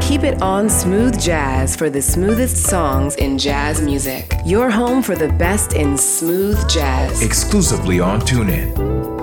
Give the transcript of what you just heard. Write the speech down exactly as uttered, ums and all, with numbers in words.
Keep it on Smooth Jazz for the smoothest songs in jazz music. Your home for the best in smooth jazz. Exclusively on TuneIn.